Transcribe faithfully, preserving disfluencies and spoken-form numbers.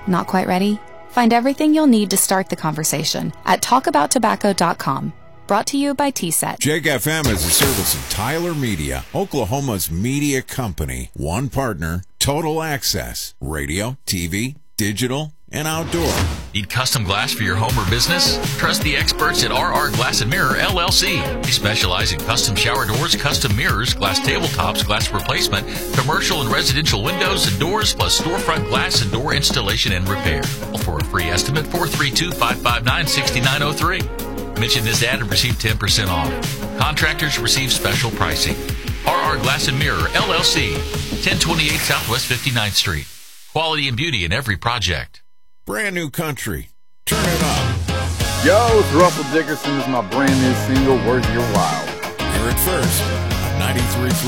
Not quite ready? Find everything you'll need to start the conversation at talk about tobacco dot com. Brought to you by T SET. Jake F M is a service of Tyler Media, Oklahoma's media company. One partner, total access, radio, T V, digital, and outdoor. Need custom glass for your home or business? Trust the experts at R R Glass and Mirror, L L C. They specialize in custom shower doors, custom mirrors, glass tabletops, glass replacement, commercial and residential windows and doors, plus storefront glass and door installation and repair. For a free estimate, four three two, five five nine, six nine zero three. Mention this ad and receive ten percent off. Contractors receive special pricing. R R Glass and Mirror, L L C, ten twenty-eight Southwest fifty-ninth Street. Quality and beauty in every project. Brand new country. Turn it up. Yo, it's Russell Dickerson. This is my brand new single, Worth Your While. Hear it first on ninety-three point three